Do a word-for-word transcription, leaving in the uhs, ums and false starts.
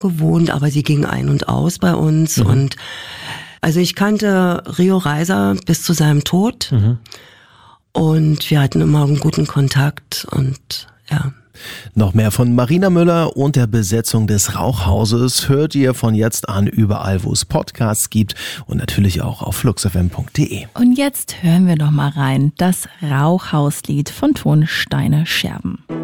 gewohnt, aber sie ging ein und aus bei uns. Mhm. Und also ich kannte Rio Reiser bis zu seinem Tod. Mhm. Und wir hatten immer einen guten Kontakt und ja. Noch mehr von Marina Müller und der Besetzung des Rauchhauses hört ihr von jetzt an überall, wo es Podcasts gibt und natürlich auch auf flux f m punkt d e. Und jetzt hören wir doch mal rein, das Rauchhauslied von Ton Steine Scherben.